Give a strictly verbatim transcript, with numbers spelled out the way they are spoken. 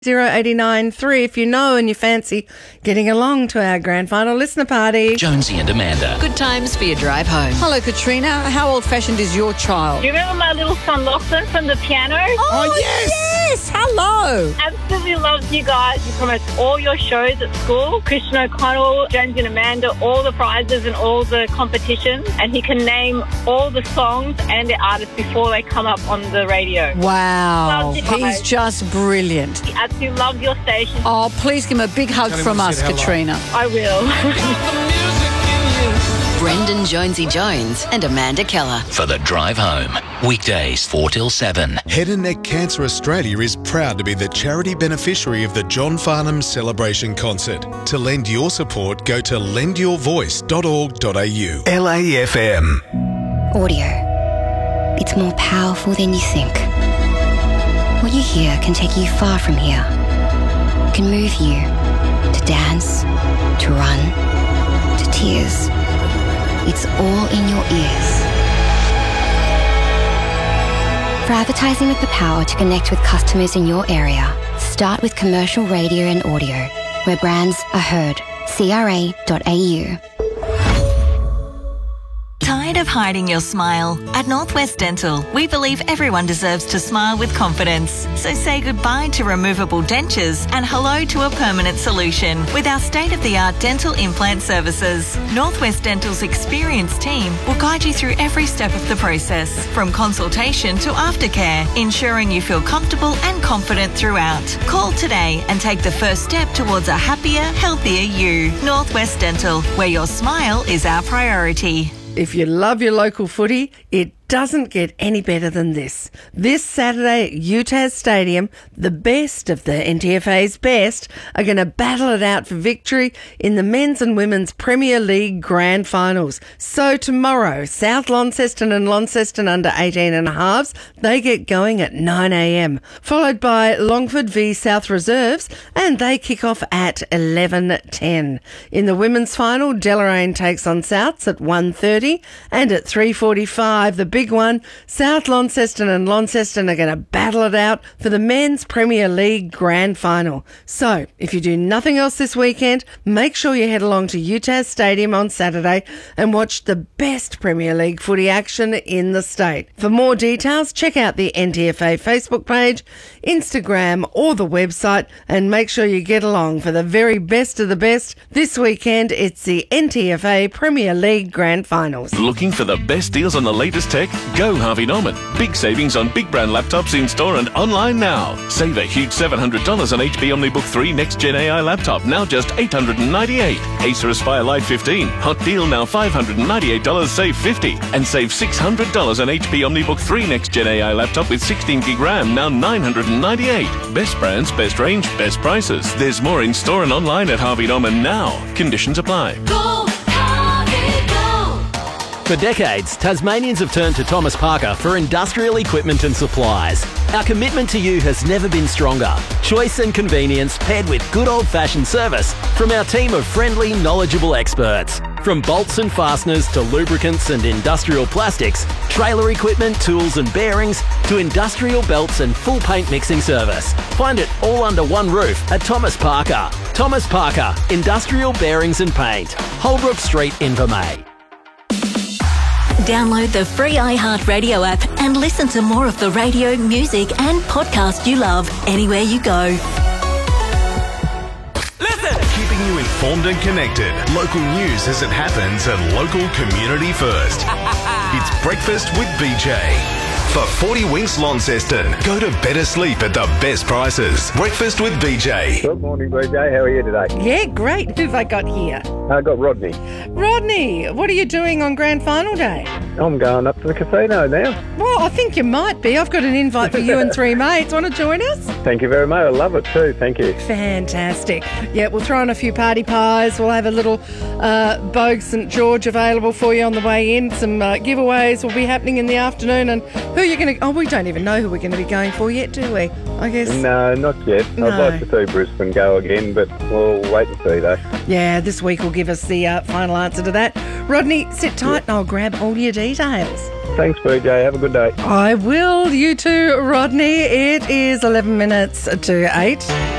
zero eight nine three if you know and you fancy getting along to our grand final listener party. Jonesy and Amanda. Good times for your drive home. Hello, Katrina. How old-fashioned is your child? Do you remember my little son Lachlan from the piano? Oh, Oh, yes! yes! Hello! Absolutely loves you guys. He promotes all your shows at school. Christian O'Connell, Jonesy and Amanda, all the prizes and all the competitions. And he can name all the songs and the artists before they come up on the radio. Wow. Loves you guys. He's just brilliant. He absolutely loves your station. Oh, please give him a big hug Tell him from we us, said hello. Katrina. I will. Brendan Jonesy Jones and Amanda Keller. For the drive home. Weekdays four till seven. Head and Neck Cancer Australia is proud to be the charity beneficiary of the John Farnham Celebration Concert. To lend your support, go to lend your voice dot org dot a u. L A F M. Audio. It's more powerful than you think. What you hear can take you far from here. Can move you to dance, to run, to tears. It's all in your ears. For advertising with the power to connect with customers in your area, start with commercial radio and audio, where brands are heard. C R A dot A U. Tired of hiding your smile? At Northwest Dental, we believe everyone deserves to smile with confidence. So say goodbye to removable dentures and hello to a permanent solution with our state-of-the-art dental implant services. Northwest Dental's experienced team will guide you through every step of the process, from consultation to aftercare, ensuring you feel comfortable and confident throughout. Call today and take the first step towards a happier, healthier you. Northwest Dental, where your smile is our priority. If you love your local footy, it doesn't get any better than this. This Saturday at U T A S Stadium, the best of the N T F A's best are going to battle it out for victory in the men's and women's Premier League Grand Finals. So tomorrow, South Launceston and Launceston under eighteen and a halves, they get going at nine a m, followed by Longford v South Reserves, and they kick off at eleven ten. In the women's final, Deloraine takes on Souths at one thirty, and at three forty-five, the big one, South Launceston and Launceston are going to battle it out for the men's Premier League Grand Final. So, if you do nothing else this weekend, make sure you head along to U T A S Stadium on Saturday and watch the best Premier League footy action in the state. For more details, check out the N T F A Facebook page, Instagram or the website, and make sure you get along for the very best of the best. This weekend, it's the N T F A Premier League Grand Finals. Looking for the best deals on the latest tech? Go Harvey Norman. Big savings on big brand laptops in store and online now. Save a huge seven hundred dollars on H P OmniBook three Next Gen A I laptop, now just eight hundred ninety-eight dollars. Acer Aspire Lite fifteen, hot deal now five hundred ninety-eight dollars, save fifty dollars. And save six hundred dollars on H P OmniBook three Next Gen A I laptop with sixteen gig RAM, now nine hundred ninety-eight dollars. Best brands, best range, best prices. There's more in store and online at Harvey Norman now. Conditions apply. Go, Harvey, go! For decades, Tasmanians have turned to Thomas Parker for industrial equipment and supplies. Our commitment to you has never been stronger. Choice and convenience paired with good old-fashioned service from our team of friendly, knowledgeable experts. From bolts and fasteners to lubricants and industrial plastics, trailer equipment, tools and bearings, to industrial belts and full paint mixing service. Find it all under one roof at Thomas Parker. Thomas Parker, Industrial Bearings and Paint. Holbrook Street, Invermay. Download the free iHeartRadio app and listen to more of the radio, music and podcast you love anywhere you go. Listen! Keeping you informed and connected. Local news as it happens and local community first. It's Breakfast with B J. For forty Winks Launceston, go to better sleep at the best prices. Breakfast with B J. Good morning, B J. How are you today? Yeah, great. Who have I got here? I got Rodney. Rodney, what are you doing on Grand Final Day? I'm going up to the casino now. Well, I think you might be. I've got an invite for you and three mates. Want to join us? Thank you very much. I love it too. Thank you. Fantastic. Yeah, we'll throw in a few party pies. We'll have a little uh, Bogue St George available for you on the way in. Some uh, giveaways will be happening in the afternoon. And who are you going to... Oh, we don't even know who we're going to be going for yet, do we? I guess... No, not yet. No. I'd like to see Brisbane go again, but we'll wait and see though. Yeah, this week will give us the uh, final answer to that. Rodney, sit tight and I'll grab all your details. Thanks, B J. Have a good day. I will. You too, Rodney. It is eleven minutes to eight.